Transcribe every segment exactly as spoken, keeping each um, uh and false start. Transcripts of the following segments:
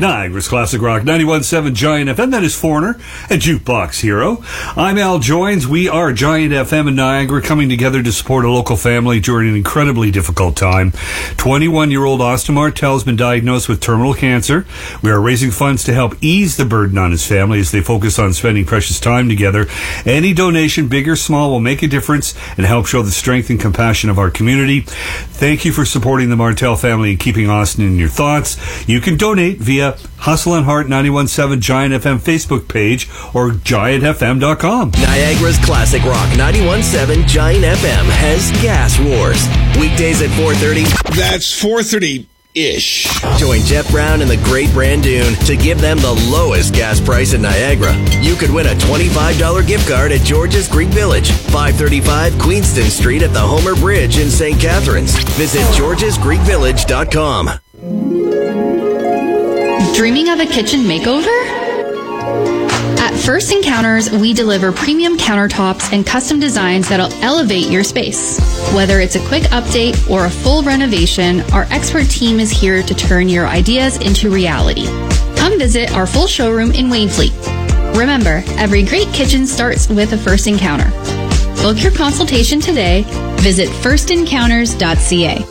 Niagara's Classic Rock ninety-one point seven Giant F M. That is Foreigner and Jukebox Hero. I'm Al Joins. We are Giant F M in Niagara, coming together to support a local family during an incredibly difficult time. twenty-one-year-old Austin Martell has been diagnosed with terminal cancer. We are raising funds to help ease the burden on his family as they focus on spending precious time together. Any donation, big or small, will make a difference and help show the strength and compassion of our community. Thank you for supporting the Martell family and keeping Austin in your thoughts. You can donate via Hustle and Heart ninety-one point seven Giant F M Facebook page or giant f m dot com. Niagara's Classic Rock ninety-one point seven Giant F M has Gas Wars. Weekdays at four thirty. That's four thirty-ish. Join Jeff Brown and the Great Brandoon to give them the lowest gas price in Niagara. You could win a twenty-five dollars gift card at George's Greek Village, five thirty-five Queenston Street at the Homer Bridge in Saint Catharines. Visit georges greek village dot com. Dreaming of a kitchen makeover? At First Encounters, we deliver premium countertops and custom designs that'll elevate your space. Whether it's a quick update or a full renovation, our expert team is here to turn your ideas into reality. Come visit our full showroom in Wainfleet. Remember, every great kitchen starts with a first encounter. Book your consultation today. Visit first encounters dot c a.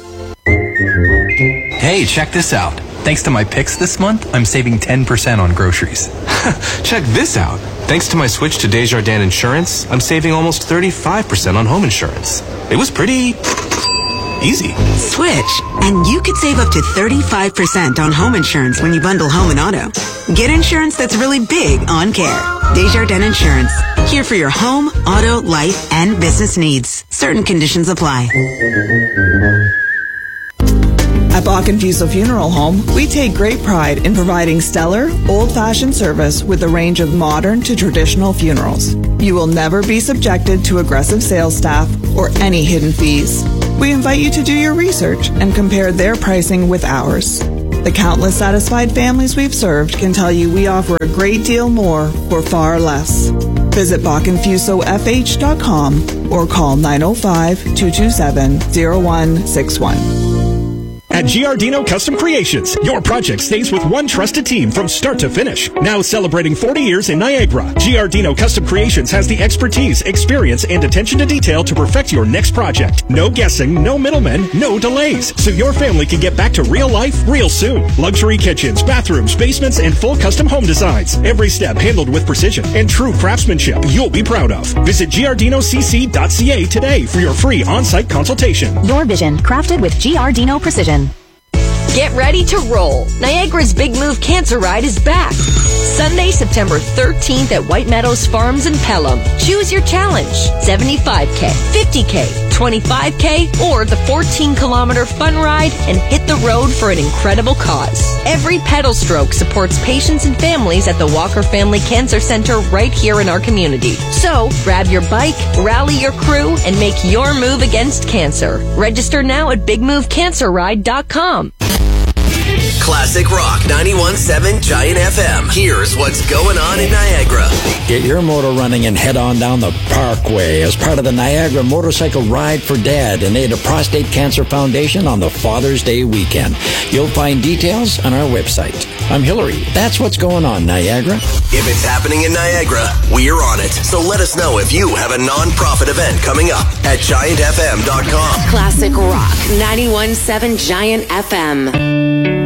Hey, check this out. Thanks to my picks this month, I'm saving ten percent on groceries. Check this out. Thanks to my switch to Desjardins Insurance, I'm saving almost thirty-five percent on home insurance. It was pretty easy. Switch, and you could save up to thirty-five percent on home insurance when you bundle home and auto. Get insurance that's really big on care. Desjardins Insurance, here for your home, auto, life, and business needs. Certain conditions apply. At Bach and Fuso Funeral Home, we take great pride in providing stellar, old-fashioned service with a range of modern to traditional funerals. You will never be subjected to aggressive sales staff or any hidden fees. We invite you to do your research and compare their pricing with ours. The countless satisfied families we've served can tell you we offer a great deal more for far less. Visit bach and fuso f h dot com or call nine oh five, two two seven, oh one six one. At Giardino Custom Creations, your project stays with one trusted team from start to finish. Now celebrating forty years in Niagara, Giardino Custom Creations has the expertise, experience, and attention to detail to perfect your next project. No guessing, no middlemen, no delays. So your family can get back to real life real soon. Luxury kitchens, bathrooms, basements, and full custom home designs. Every step handled with precision and true craftsmanship you'll be proud of. Visit giardino c c dot c a today for your free on-site consultation. Your vision, crafted with Giardino Precision. Get ready to roll. Niagara's Big Move Cancer Ride is back. Sunday, September thirteenth at White Meadows Farms in Pelham. Choose your challenge. seventy-five K, fifty K, twenty-five K, or the fourteen kilometer fun ride and hit the road for an incredible cause. Every pedal stroke supports patients and families at the Walker Family Cancer Center right here in our community. So, grab your bike, rally your crew, and make your move against cancer. Register now at big move cancer ride dot com. Classic Rock ninety-one point seven Giant F M. Here's what's going on in Niagara. Get your motor running and head on down the Parkway as part of the Niagara Motorcycle Ride for Dad and Ada Prostate Cancer Foundation on the Father's Day weekend. You'll find details on our website. I'm Hillary. That's what's going on, Niagara. If it's happening in Niagara, we're on it. So let us know if you have a non-profit event coming up at giant f m dot com. Classic Rock ninety-one point seven Giant F M.